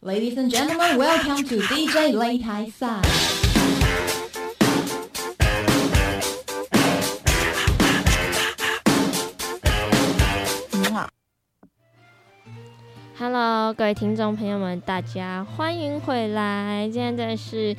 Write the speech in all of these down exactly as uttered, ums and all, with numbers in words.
Ladies and gentlemen, welcome to D J 擂台赛。 Hello， 各位听众朋友们，大家欢迎回来。现在是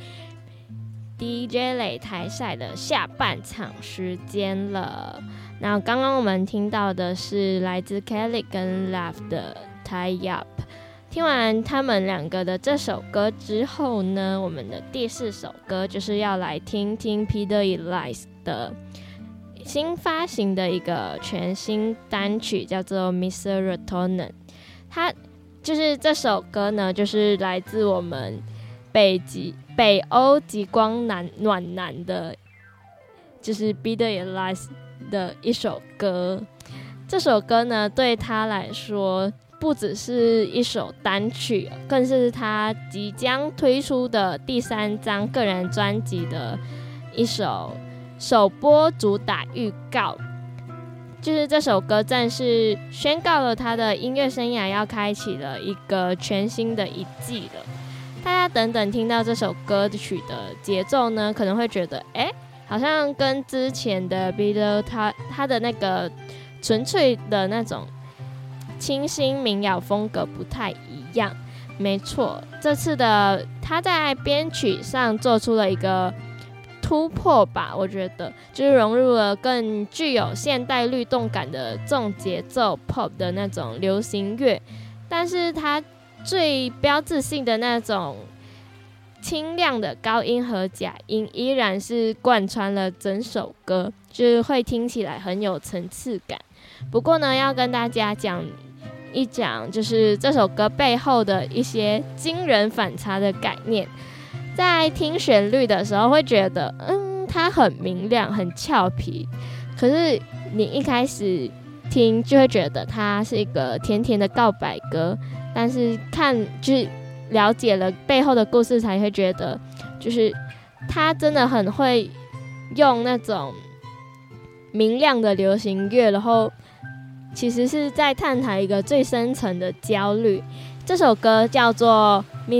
D J 擂台赛的下半场时间了。那刚刚我们听到的是来自 Kelly 跟 Love 的 Tie Up。听完他们两个的这首歌之后呢，我们的第四首歌就是要来听听 Peter Elise 的新发行的一个全新单曲，叫做 Serotonin。它就是这首歌呢，就是来自我们北极北欧极光男暖男的，就是 Peter Elise 的一首歌。这首歌呢，对他来说不只是一首单曲，更是他即将推出的第三张个人专辑的一首首播主打预告。就是这首歌正式宣告了他的音乐生涯要开启了一个全新的一季了。大家等等听到这首歌曲的节奏呢，可能会觉得，哎，好像跟之前的 Beatles 他他的那个纯粹的那种清新民谣风格不太一样。没错，这次的他在编曲上做出了一个突破吧，我觉得就是融入了更具有现代律动感的重节奏 pop 的那种流行乐，但是它最标志性的那种清亮的高音和假音依然是贯穿了整首歌，就是会听起来很有层次感。不过呢，要跟大家讲一讲，就是这首歌背后的一些惊人反差的概念。在听旋律的时候会觉得，嗯，它很明亮，很俏皮。可是你一开始听就会觉得它是一个甜甜的告白歌，但是看就是了解了背后的故事，才会觉得，就是它真的很会用那种明亮的流行乐，然后其实是在探讨一个最深层的焦虑。这首歌叫做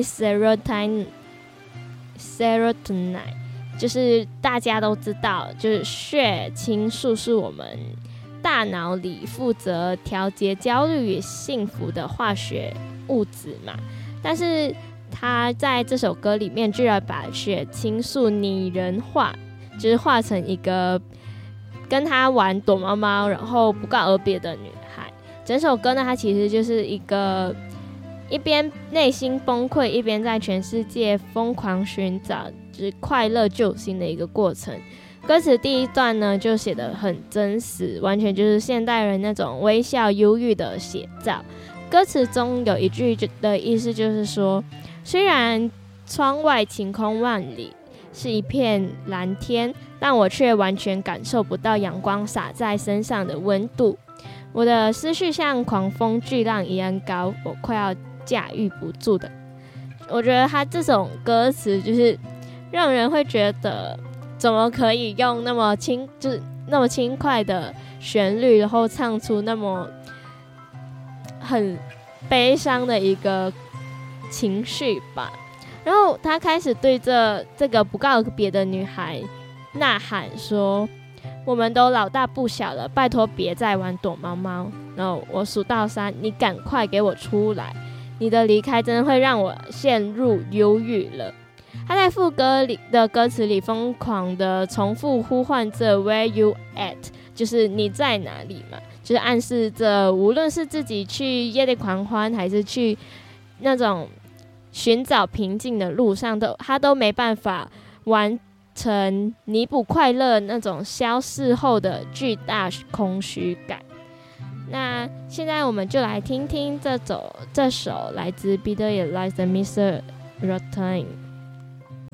Serotonin。Serotonin 就是大家都知道，就是血清素是我们大脑里负责调节焦虑与幸福的化学物质嘛。但是他在这首歌里面居然把血清素拟人化，就是化成一个跟他玩躲猫猫然后不告而别的女孩。整首歌呢，它其实就是一个一边内心崩溃，一边在全世界疯狂寻找就是快乐救星的一个过程。歌词第一段呢，就写得很真实，完全就是现代人那种微笑忧郁的写照。歌词中有一句的意思就是说，虽然窗外晴空万里，是一片蓝天，但我却完全感受不到阳光洒在身上的温度。我的思绪像狂风巨浪一样高，我快要驾驭不住的。我觉得他这种歌词就是让人会觉得，怎么可以用那么轻，就是那么轻快的旋律，然后唱出那么很悲伤的一个情绪吧。然后他开始对这这个不告而别的女孩呐喊说，我们都老大不小了，拜托别再玩躲猫猫。然后我数到三，你赶快给我出来，你的离开真的会让我陷入忧郁了。他在副歌里的歌词里疯狂的重复呼唤着 Where you at， 就是你在哪里嘛，就是暗示着无论是自己去夜店狂欢，还是去那种寻找平静的路上，都他都没办法完成弥补快乐那種消逝後的巨大空虛感。那現在我們就來聽聽這首這首來自 Peter Elise 的 Serotonin。